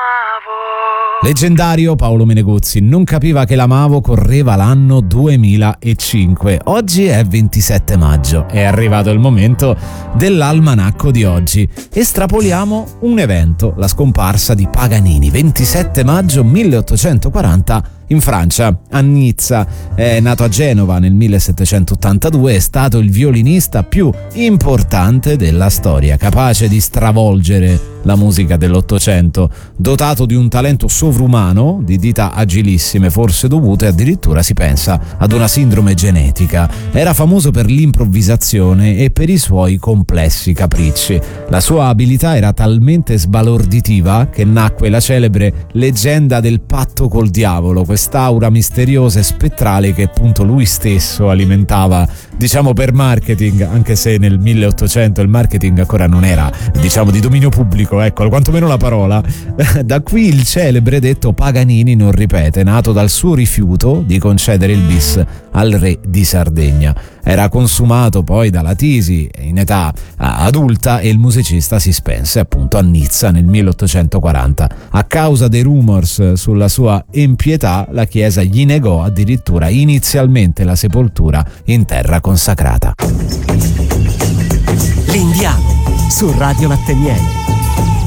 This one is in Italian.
Leggendario Paolo Meneguzzi, Non capiva che l'amavo, correva l'anno 2005. Oggi è 27 maggio, è arrivato il momento dell'almanacco di oggi. Estrapoliamo un evento, la scomparsa di Paganini, 27 maggio 1840 in Francia, a Nizza. È nato a Genova nel 1782, è stato il violinista più importante della storia, capace di stravolgere la musica dell'Ottocento, dotato di un talento sovrumano, di dita agilissime, forse dovute addirittura, si pensa, ad una sindrome genetica. Era famoso per l'improvvisazione e per i suoi complessi capricci. La sua abilità era talmente sbalorditiva che nacque la celebre leggenda del patto col diavolo, quest'aura misteriosa e spettrale che appunto lui stesso alimentava, diciamo, per marketing, anche se nel 1800 il marketing ancora non era, diciamo, di dominio pubblico, ecco, quantomeno la parola. Da qui il celebre detto Paganini non ripete, nato dal suo rifiuto di concedere il bis al re di Sardegna. Era consumato poi dalla tisi in età adulta e il musicista si spense appunto a Nizza nel 1840. A causa dei rumors sulla sua empietà, la chiesa gli negò addirittura inizialmente la sepoltura in terra consacrata. L'Indiano su Radio Latte Miele.